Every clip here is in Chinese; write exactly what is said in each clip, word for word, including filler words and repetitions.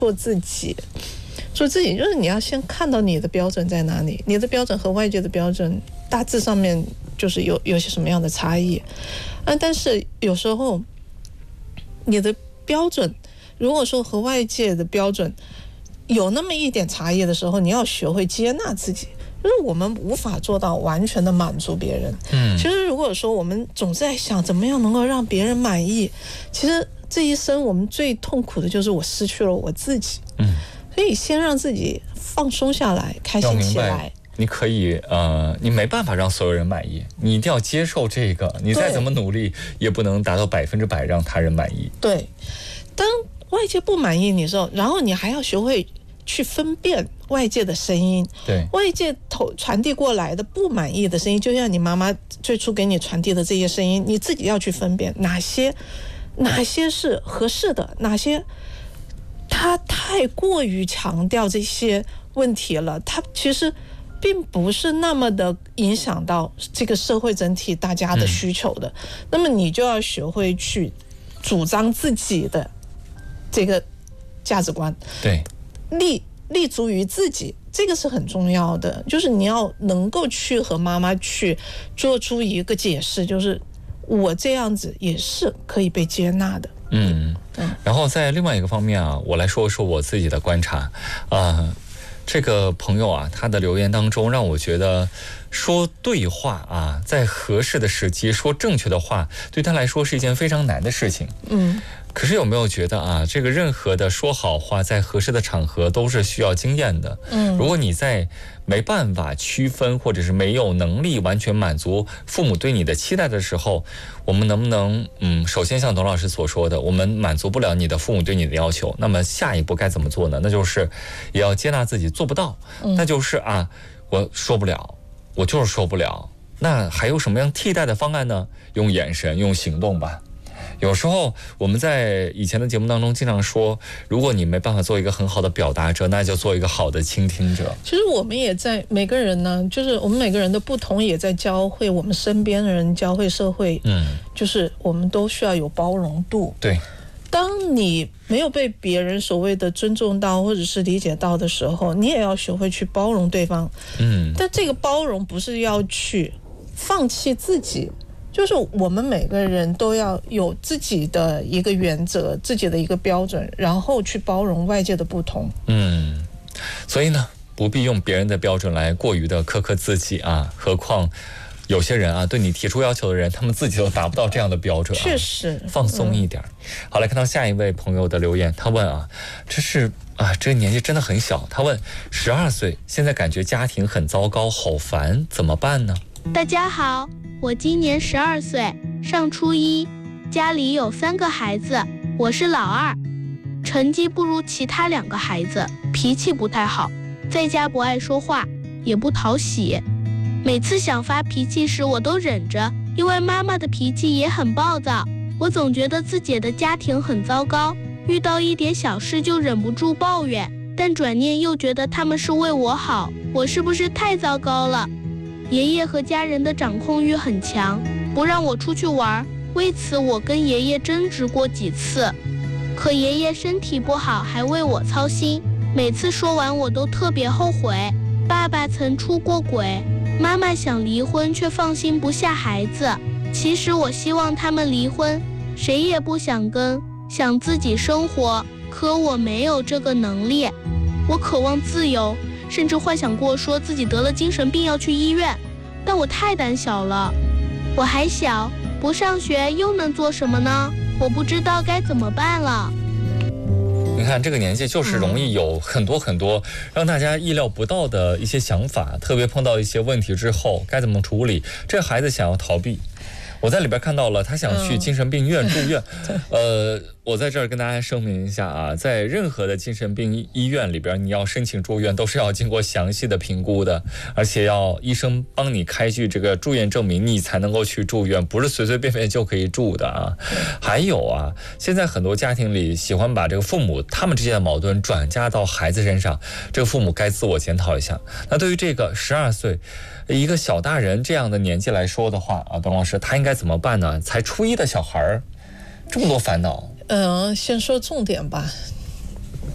做自己。做自己就是你要先看到你的标准在哪里，你的标准和外界的标准大致上面就是有有些什么样的差异。嗯，但是有时候你的标准如果说和外界的标准有那么一点差异的时候，你要学会接纳自己。就是我们无法做到完全的满足别人。嗯，其实如果说我们总是在想怎么样能够让别人满意，其实这一生我们最痛苦的就是我失去了我自己。嗯，所以先让自己放松下来，开心起来。 你可以呃，你没办法让所有人满意，你一定要接受这个。你再怎么努力，也不能达到百分之百让他人满意。 对，当外界不满意你的时候，然后你还要学会去分辨外界的声音。 对， 外界投传递过来的不满意的声音，就像你妈妈最初给你传递的这些声音，你自己要去分辨哪些哪些是合适的，哪些他太过于强调这些问题了，他其实并不是那么的影响到这个社会整体大家的需求的。嗯、那么你就要学会去主张自己的这个价值观， 对， 立立足于自己，这个是很重要的。就是你要能够去和妈妈去做出一个解释，就是我这样子也是可以被接纳的。 嗯，然后在另外一个方面啊，我来说说我自己的观察。呃，这个朋友啊，他的留言当中让我觉得说对话啊，在合适的时机说正确的话，对他来说是一件非常难的事情。嗯。可是有没有觉得啊，这个任何的说好话在合适的场合都是需要经验的。嗯，如果你在没办法区分或者是没有能力完全满足父母对你的期待的时候，我们能不能嗯，首先像董老师所说的，我们满足不了你的父母对你的要求，那么下一步该怎么做呢？那就是也要接纳自己做不到。嗯，那就是啊，我说不了，我就是说不了。那还有什么样替代的方案呢？用眼神，用行动吧。有时候我们在以前的节目当中经常说，如果你没办法做一个很好的表达者，那就做一个好的倾听者。 其实我们也在每个人呢，就是我们每个人的不同也在教会我们身边的人，教会社会。嗯，就是我们都需要有包容度。 对， 当你没有被别人所谓的尊重到或者是理解到的时候，你也要学会去包容对方。嗯，但这个包容不是要去放弃自己，就是我们每个人都要有自己的一个原则，自己的一个标准，然后去包容外界的不同。 嗯，所以呢，不必用别人的标准来过于的苛刻自己啊，何况有些人啊，对你提出要求的人，他们自己都达不到这样的标准啊。 确实， 放松一点。嗯、好，来看到下一位朋友的留言，他问啊，这是啊，这个年纪真的很小。他问，十二岁，现在感觉家庭很糟糕，好烦，怎么办呢？ 大家好，我今年十二岁，上初一，家里有三个孩子，我是老二，成绩不如其他两个孩子，脾气不太好，在家不爱说话，也不讨喜。每次想发脾气时我都忍着，因为妈妈的脾气也很暴躁。我总觉得自己的家庭很糟糕，遇到一点小事就忍不住抱怨，但转念又觉得他们是为我好，我是不是太糟糕了？爷爷和家人的掌控欲很强，不让我出去玩，为此我跟爷爷争执过几次。可爷爷身体不好，还为我操心，每次说完我都特别后悔。爸爸曾出过轨，妈妈想离婚却放心不下孩子。其实我希望他们离婚，谁也不想跟，想自己生活，可我没有这个能力。我渴望自由，甚至幻想过说自己得了精神病要去医院，但我太胆小了。我还小，不上学又能做什么呢？我不知道该怎么办了。 你看这个年纪就是容易有很多很多让大家意料不到的一些想法，特别碰到一些问题之后该怎么处理。这孩子想要逃避，我在里边看到了他想去精神病院住院。呃我在这儿跟大家声明一下啊，在任何的精神病医院里边，你要申请住院都是要经过详细的评估的，而且要医生帮你开具这个住院证明，你才能够去住院，不是随随便便就可以住的啊。还有啊，现在很多家庭里喜欢把这个父母他们之间的矛盾转嫁到孩子身上，这个父母该自我检讨一下。那对于这个十二岁一个小大人这样的年纪来说的话啊，董老师他应该怎么办呢？才初一的小孩这么多烦恼。 嗯、呃，先说重点吧。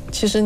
其实